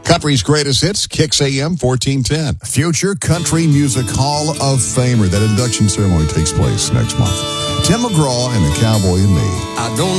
Country's Greatest Hits, Kicks AM 1410. Future Country Music Hall of Famer. That induction ceremony takes place next month. Tim McGraw and the Cowboy and Me. I don't